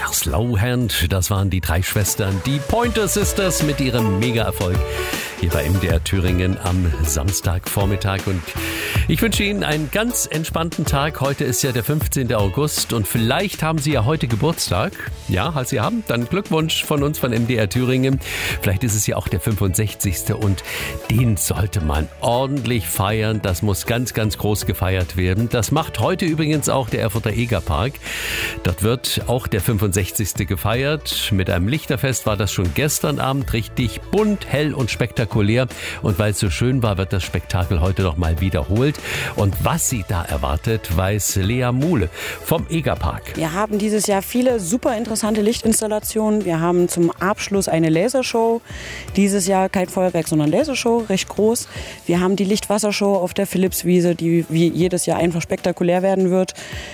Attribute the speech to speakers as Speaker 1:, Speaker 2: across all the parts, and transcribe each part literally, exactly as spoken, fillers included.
Speaker 1: Slowhand, das waren die drei Schwestern, die Pointer Sisters mit ihrem Mega-Erfolg hier bei M D R Thüringen am Samstagvormittag. Und ich wünsche Ihnen einen ganz entspannten Tag. Heute ist ja der fünfzehnten August und vielleicht haben Sie ja heute Geburtstag. Ja, falls Sie haben, dann Glückwunsch von uns von M D R Thüringen. Vielleicht ist es ja auch der fünfundsechzigste und den sollte man ordentlich feiern. Das muss ganz, ganz groß gefeiert werden. Das macht heute übrigens auch der Erfurter Egerpark. Dort wird auch der fünfundsechzigste gefeiert. Mit einem Lichterfest war das schon gestern Abend richtig bunt, hell und spektakulär. Und weil es so schön war, wird das Spektakel heute noch mal wiederholt. Und was Sie da erwartet, weiß Lea Muhle vom Egerpark.
Speaker 2: Wir haben dieses Jahr viele super interessante Lichtinstallationen. Wir haben zum Abschluss eine Lasershow. Dieses Jahr kein Feuerwerk, sondern Lasershow, recht groß. Wir haben die Lichtwassershow auf der Philipswiese, die wie jedes Jahr einfach spektakulär werden wird.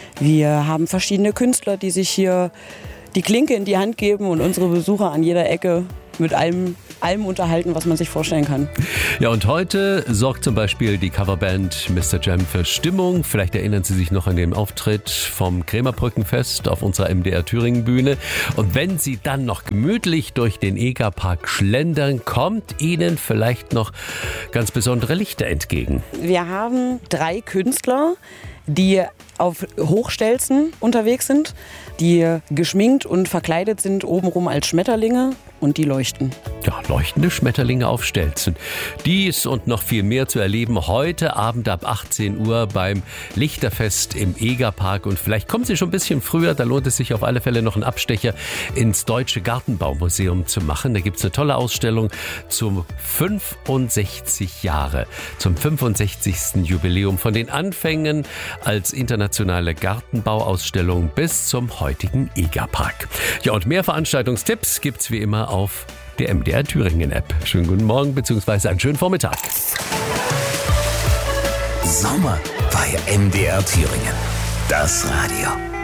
Speaker 2: Wir haben verschiedene Künstler, die sich hier die Klinke in die Hand geben und unsere Besucher an jeder Ecke mit allem, allem unterhalten, was man sich vorstellen kann.
Speaker 1: Ja, und heute sorgt zum Beispiel die Coverband Mister Jam für Stimmung. Vielleicht erinnern Sie sich noch an den Auftritt vom Krämerbrückenfest auf unserer M D R Thüringen Bühne. Und wenn Sie dann noch gemütlich durch den Egerpark schlendern, kommt Ihnen vielleicht noch ganz besondere Lichter entgegen.
Speaker 2: Wir haben drei Künstler, die auf Hochstelzen unterwegs sind, die geschminkt und verkleidet sind obenrum als Schmetterlinge und die leuchten.
Speaker 1: Ja, leuchtende Schmetterlinge auf Stelzen. Dies und noch viel mehr zu erleben heute Abend ab achtzehn Uhr beim Lichterfest im Egerpark. Und vielleicht kommen Sie schon ein bisschen früher, da lohnt es sich auf alle Fälle noch einen Abstecher ins Deutsche Gartenbaumuseum zu machen. Da gibt es eine tolle Ausstellung zum fünfundsechzig Jahre, zum fünfundsechzigsten Jubiläum von den Anfängen als internationale Gartenbauausstellung bis zum heutigen Egerpark. Ja, und mehr Veranstaltungstipps gibt's wie immer auf der M D R Thüringen App. Schönen guten Morgen bzw. einen schönen Vormittag.
Speaker 3: Sommer bei M D R Thüringen. Das Radio.